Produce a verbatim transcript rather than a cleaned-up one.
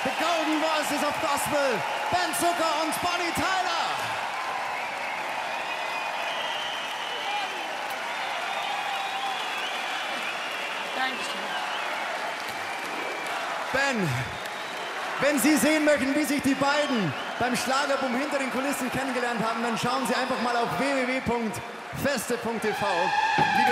The Golden Voices of Gospel, Ben Zucker und Bonnie Tyler. Dankeschön. Ben, wenn Sie sehen möchten, wie sich die beiden beim Schlagerboom hinter den Kulissen kennengelernt haben, dann schauen Sie einfach mal auf w w w punkt feste punkt t v.